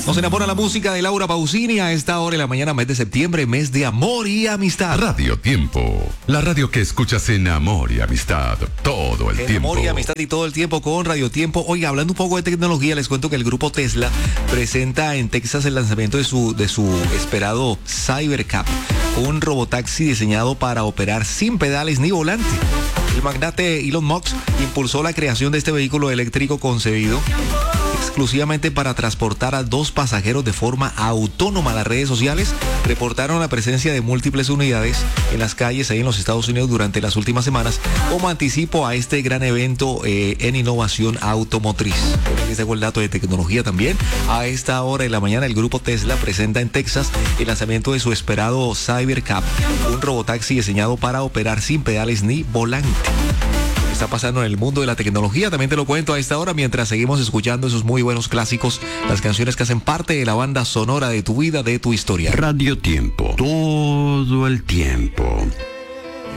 Nos enamora la música de Laura Pausini a esta hora de la mañana, mes de septiembre, mes de amor y amistad. Radio Tiempo, la radio que escuchas en amor y amistad todo el tiempo. Amor y amistad y todo el tiempo con Radio Tiempo. Oiga, hablando un poco de tecnología, les cuento que el grupo Tesla presenta en Texas el lanzamiento de su esperado Cybercab, un robotaxi diseñado para operar sin pedales ni volante. El magnate Elon Musk impulsó la creación de este vehículo eléctrico concebido exclusivamente para transportar a 2 pasajeros de forma autónoma. Las redes sociales reportaron la presencia de múltiples unidades en las calles ahí en los Estados Unidos durante las últimas semanas como anticipo a este gran evento en innovación automotriz. Aquí tengo el dato de tecnología también. A esta hora de la mañana el grupo Tesla presenta en Texas el lanzamiento de su esperado Cybercab, un robotaxi diseñado para operar sin pedales ni volante. Está pasando en el mundo de la tecnología, también te lo cuento a esta hora mientras seguimos escuchando esos muy buenos clásicos, las canciones que hacen parte de la banda sonora de tu vida, de tu historia. Radio Tiempo, todo el tiempo.